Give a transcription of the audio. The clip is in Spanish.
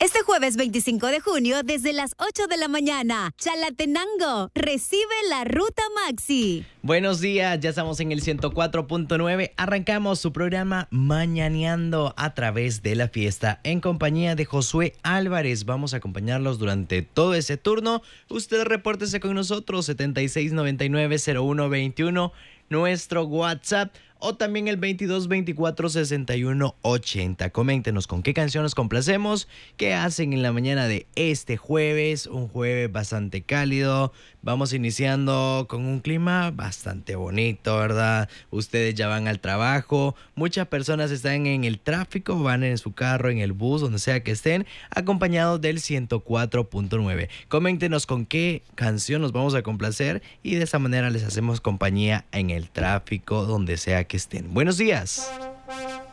Este jueves 25 de junio, desde las 8 de la mañana, Chalatenango recibe la Ruta Maxi. Buenos días, ya estamos en el 104.9. Arrancamos su programa Mañaneando a través de la fiesta en compañía de Josué Álvarez. Vamos a acompañarlos durante todo ese turno. Usted repórtese con nosotros, 7699-0121, nuestro WhatsApp, o también el 2224-6180. Coméntenos con qué canción nos complacemos, qué hacen en la mañana de este jueves, un jueves bastante cálido. Vamos iniciando con un clima bastante bonito, ¿verdad? Ustedes ya van al trabajo, muchas personas están en el tráfico, van en su carro, en el bus, donde sea que estén, acompañados del 104.9. Coméntenos con qué canción nos vamos a complacer y de esa manera les hacemos compañía en el tráfico, donde sea que estén. Buenos días.